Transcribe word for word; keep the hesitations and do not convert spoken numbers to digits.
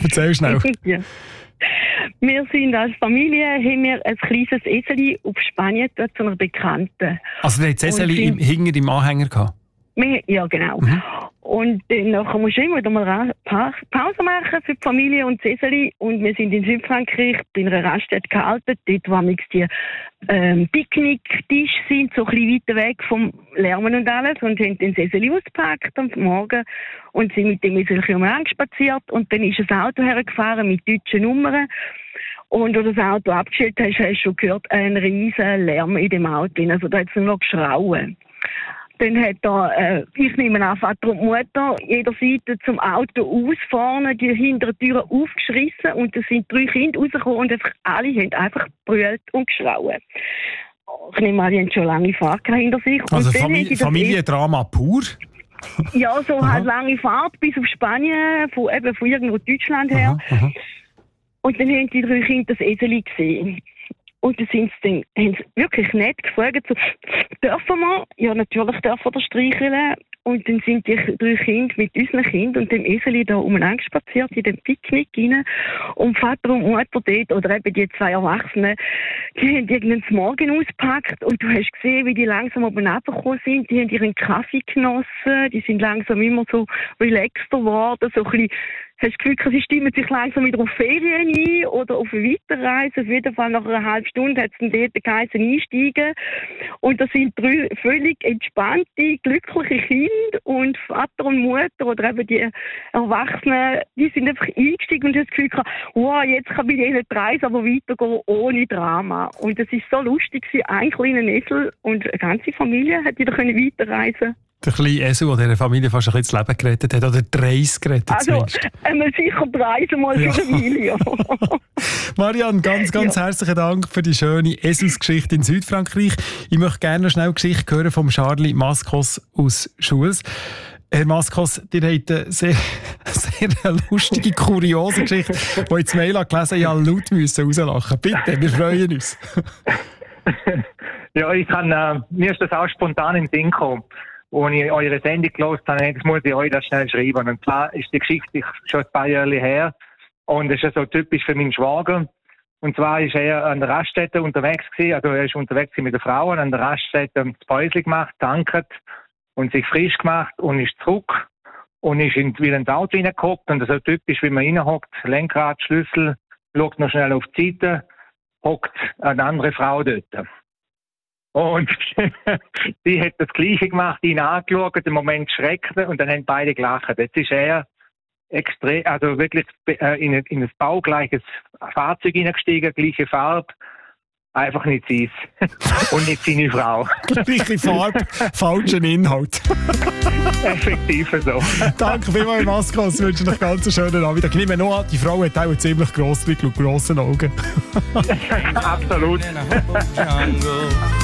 Erzähl schnell. Ja. Wir sind als Familie, haben wir ein kleines Eseli auf Spanien dort zu einer Bekannten. Also der hat das Eseli im, hinter im Anhänger gehabt? Wir, ja, genau. Mhm. Und dann nachher musst du immer wieder mal eine pa- Pause machen für die Familie und das Eseli. Und wir sind in Südfrankreich bei einer Raststätte gehalten, dort wo die ähm, Picknicktische sind, so ein bisschen weiter weg vom Lärmen und alles. Und haben dann das Eseli ausgepackt am Morgen und sind mit dem Eseli umeinander spaziert. Und dann ist ein Auto hergefahren mit deutschen Nummern. Und als du das Auto abgestellt hast, hast du schon gehört, einen riesen Lärm in dem Auto. Also da hat es nur noch geschrauen. Dann hat da, äh, ich nehme an, Vater und Mutter jeder Seite zum Auto aus, vorne die hinteren Türen aufgeschrissen und da sind drei Kinder rausgekommen und einfach, alle haben einfach brüllt und geschrauen. Ich nehme an, die haben schon lange Fahrt hinter sich. Also Famili- Familiendrama pur? Ja, so aha. halt lange Fahrt bis auf Spanien, von, eben von irgendwo Deutschland her. Aha, aha. Und dann haben die drei Kinder das Eseli gesehen. Und dann sind sie dann, haben sie wirklich nett gefragt, so, dürfen wir? Ja, natürlich dürfen wir das streicheln. Und dann sind die drei Kinder mit unseren Kindern und dem Eseli da umeinander spaziert in den Picknick rein. Und Vater und Mutter dort, oder eben die zwei Erwachsenen, die haben irgendeinen Morgen ausgepackt und du hast gesehen, wie die langsam oben runtergekommen sind. Die haben ihren Kaffee genossen, die sind langsam immer so relaxter geworden, so ein bisschen. Hast du das Gefühl, sie stimmen sich langsam wieder auf Ferien ein oder auf eine Weiterreise? Auf jeden Fall nach einer halben Stunde hat es dann dort geheißen, einsteigen. Und das sind drei völlig entspannte, glückliche Kinder und Vater und Mutter oder eben die Erwachsenen, die sind einfach eingestiegen und haben das Gefühl gehabt, wow, jetzt kann bei denen die Reise aber weitergehen ohne Drama. Und das ist so lustig, ein kleiner Esel und eine ganze Familie hat wieder weiterreisen. Der kleine Esel, der dieser Familie fast ein bisschen das Leben gerettet hat, oder die Reise gerettet also, zumindest. Also, sicher die Reise mal für ja. eine Familie. Marianne, ganz, ganz ja. herzlichen Dank für die schöne Eselsgeschichte in Südfrankreich. Ich möchte gerne noch schnell eine Geschichte hören von Charlie Maskos aus Schulz. Herr Maskos, ihr habt eine sehr, sehr lustige, kuriose Geschichte, die ich das Mail gelesen habe, ich habe laut müssen rauslachen. Bitte, wir freuen uns. Ja, ich kann, äh, mir ist das auch spontan in den Sinn gekommen. Als ich eure Sendung gehört habe, jetzt muss ich euch das schnell schreiben. Und zwar ist die Geschichte schon ein paar Jahre her. Und das ist ja so typisch für meinen Schwager. Und zwar ist er an der Raststätte unterwegs gewesen. Also er ist unterwegs mit der Frau und an der Raststätte das Päuschen gemacht, tanket und sich frisch gemacht und ist zurück. Und ist in, wieder ins Auto reingehockt. Und das ist so typisch, wie man reinhockt. Lenkrad, Schlüssel, schaut noch schnell auf die Seite, hockt eine andere Frau dort. Und sie hat das Gleiche gemacht, ihn angeschaut, im Moment schreckt und dann haben beide gelacht. Jetzt ist er extrem, also wirklich in ein, in ein baugleiches Fahrzeug hineingestiegen, gleiche Farbe, einfach nicht sie und nicht seine Frau. Gleiche Farbe, falschen Inhalt. Effektiv so. Danke vielmals, Maskos. Ich wünsche euch ganz einen schönen Abend. Ich nehme noch an, die Frau hat auch einen ziemlich grossen Blick und grossen Augen. Absolut.